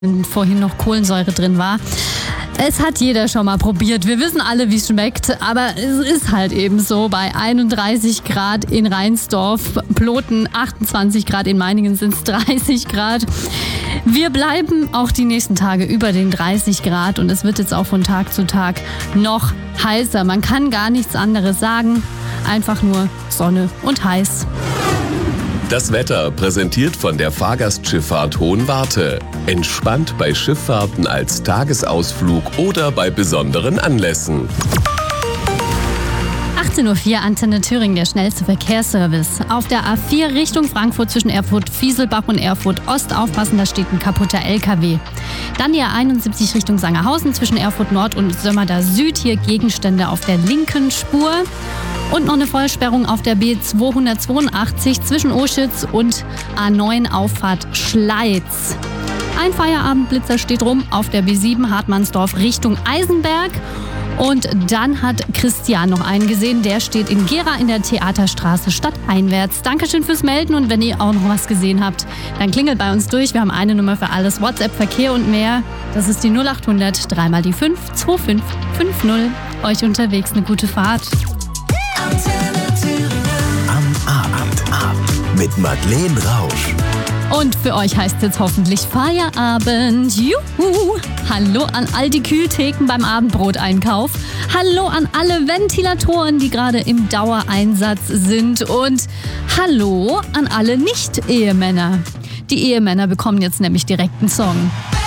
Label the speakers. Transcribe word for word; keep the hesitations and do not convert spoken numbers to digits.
Speaker 1: vorhin noch Kohlensäure drin war. Es hat jeder schon mal probiert. Wir wissen alle, wie es schmeckt, aber es ist halt eben so. Bei einunddreißig Grad in Rheinsdorf, Ploten achtundzwanzig Grad, in Meiningen sind es dreißig Grad. Wir bleiben auch die nächsten Tage über den dreißig Grad und es wird jetzt auch von Tag zu Tag noch heißer. Man kann gar nichts anderes sagen, einfach nur Sonne und heiß.
Speaker 2: Das Wetter präsentiert von der Fahrgastschifffahrt Hohenwarte. Entspannt bei Schifffahrten als Tagesausflug oder bei besonderen Anlässen.
Speaker 1: achtzehn Uhr vier, Antenne Thüringen, der schnellste Verkehrsservice. Auf der A vier Richtung Frankfurt zwischen Erfurt-Fieselbach und Erfurt-Ost aufpassen, da steht ein kaputter L K W. Dann die A einundsiebzig Richtung Sangerhausen zwischen Erfurt-Nord und Sömmerda Süd, hier Gegenstände auf der linken Spur. Und noch eine Vollsperrung auf der B zweihundertzweiundachtzig zwischen Oschitz und A neun Auffahrt Schleiz. Ein Feierabendblitzer steht rum auf der B sieben Hartmannsdorf Richtung Eisenberg. Und dann hat Christian noch einen gesehen, der steht in Gera in der Theaterstraße stadteinwärts. Dankeschön fürs Melden und wenn ihr auch noch was gesehen habt, dann klingelt bei uns durch. Wir haben eine Nummer für alles, WhatsApp, Verkehr und mehr. Das ist die null achthundert, dreimal die fünf, zwei fünf fünf null. Euch unterwegs eine gute Fahrt.
Speaker 3: Am Abend, Abend mit Madeleine Rausch.
Speaker 1: Und für euch heißt es jetzt hoffentlich Feierabend. Juhu! Hallo an all die Kühltheken beim Abendbroteinkauf. Hallo an alle Ventilatoren, die gerade im Dauereinsatz sind. Und hallo an alle Nicht-Ehemänner. Die Ehemänner bekommen jetzt nämlich direkt einen Song.